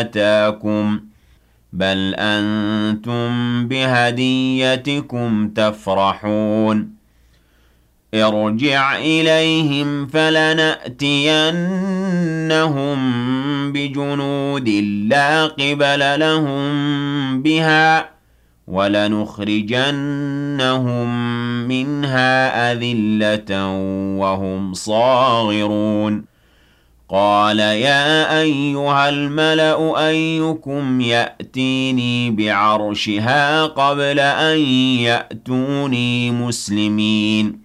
آتاكم بل أنتم بهديتكم تفرحون ارجع إليهم فلنأتينهم بجنود لا قبل لهم بها ولنخرجنهم منها أذلة وهم صاغرون قال يا أيها الملأ أيكم يأتيني بعرشها قبل أن يأتوني مسلمين